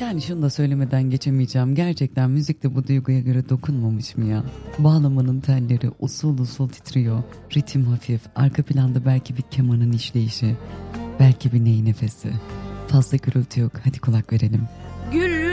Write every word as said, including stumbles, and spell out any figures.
Yani şunu da söylemeden geçemeyeceğim. Gerçekten müzik de bu duyguya göre dokunmamış mı ya? Bağlamanın telleri usul usul titriyor. Ritim hafif. Arka planda belki bir kemanın işleyişi. Belki bir ney nefesi. Fazla gürültü yok. Hadi kulak verelim. Gül